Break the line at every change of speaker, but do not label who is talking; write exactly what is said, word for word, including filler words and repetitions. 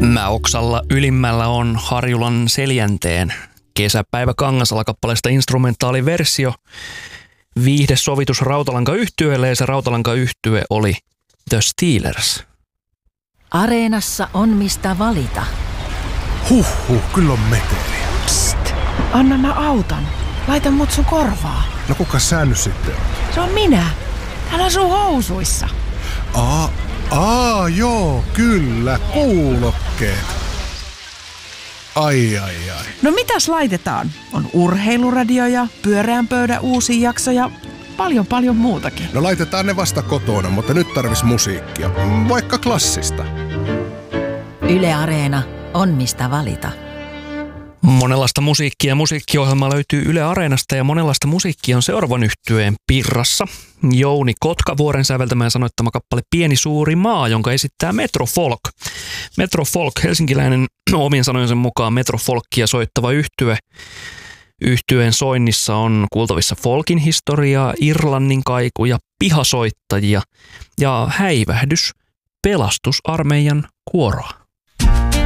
Mäoksalla ylimmällä on Harjulan Seljänteen Kesäpäivä Kangasala -kappaleesta instrumentaaliversio. Viihdesovitus Rautalanka-yhtyeelle, ja se Rautalanka-yhtye oli The Steelers.
Areenassa on mistä valita.
Huhhuh, kyllä on meteliä.
Psst, anna mä autan. Laita mut sun korvaa.
No kuka sä nyt sitten on?
Se on minä. Täällä sun housuissa.
Aa, aa, joo, kyllä, kuulokkeet. Ai, ai, ai.
No mitäs laitetaan? On urheiluradio ja pyöreän pöydän uusi jakso ja paljon paljon muutakin.
No laitetaan ne vasta kotona, mutta nyt tarvis musiikkia. Vaikka klassista.
Yle Areena on mistä valita.
Monenlaista musiikkia. Musiikkiohjelma löytyy Yle Areenasta ja monenlaista musiikkia on seuraavan yhtyeen Pirrassa. Jouni Kotkavuoren säveltämä ja sanoittama kappale Pieni suuri maa, jonka esittää Metro Folk. Metro Folk, helsinkiläinen omien sanojensa mukaan Metro Folkia soittava yhtye. Yhtyeen soinnissa on kuultavissa folkin historiaa, Irlannin kaikuja, pihasoittajia ja häivähdys pelastusarmeijan kuoroa.